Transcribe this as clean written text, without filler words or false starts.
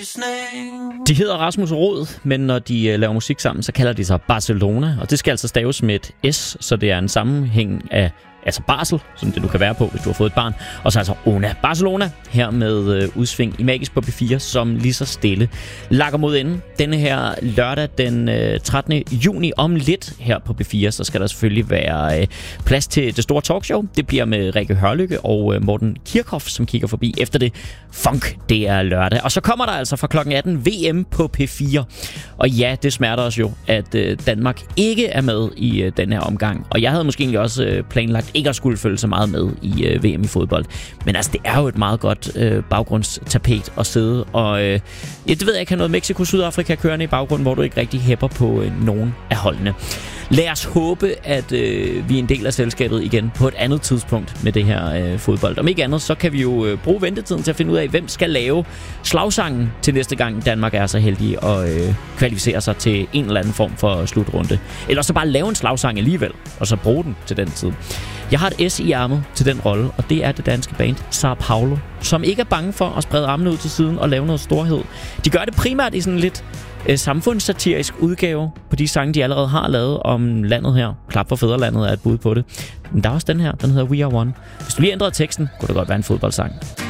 De hedder Rasmus og Rod, men når de laver musik sammen, så kalder de sig Barcelona. Og det skal altså staves med et S, så det er en sammenhæng af Basel, som det nu kan være på, hvis du har fået et barn. Og så altså Ona. Barcelona her med udsving i Magisk på P4, som lige så stille lakker mod enden. Denne her lørdag den 13. juni om lidt her på P4, så skal der selvfølgelig være plads til det store talkshow. Det bliver med Rikke Hørlykke og Morten Kirchhoff, som kigger forbi efter det. Funk, det er lørdag. Og så kommer der altså fra klokken 18 VM på P4. Og ja, det smerter os jo, at Danmark ikke er med i den her omgang. Og jeg havde måske egentlig også planlagt ikke at skulle følge så meget med i VM i fodbold. Men altså, det er jo et meget godt baggrundstapet at sidde. Og det ved jeg ikke, have noget Mexico-Sydafrika kørende i baggrunden, hvor du ikke rigtig hæpper på nogen af holdene. Lad os håbe, at vi er en del af selskabet igen på et andet tidspunkt med det her fodbold. Om ikke andet, så kan vi jo bruge ventetiden til at finde ud af, hvem skal lave slagsangen til næste gang Danmark er så heldig at kvalificere sig til en eller anden form for slutrunde. Eller så bare lave en slagsang alligevel, og så bruge den til den tid. Jeg har et S i armet til den rolle, og det er det danske band Sao Paulo, som ikke er bange for at sprede armene ud til siden og lave noget storhed. De gør det primært i sådan lidt samfundssatirisk udgave på de sange, de allerede har lavet om landet her. Klap for fædrelandet er et bud på det. Men der er også den her, den hedder We Are One. Hvis du lige ændrer teksten, kunne det godt være en fodboldsang.